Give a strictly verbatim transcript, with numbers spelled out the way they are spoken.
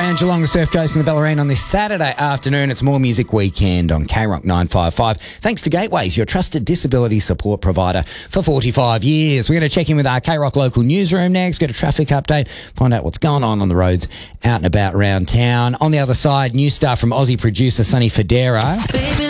around Geelong, the Surf Coast and the Bellarine on this Saturday afternoon. It's More Music Weekend on K Rock nine five five. Thanks to Gateways, your trusted disability support provider for forty-five years. We're going to check in with our K Rock local newsroom next, get a traffic update, find out what's going on on the roads out and about around town. On the other side, new stuff from Aussie producer Sonny Fodera.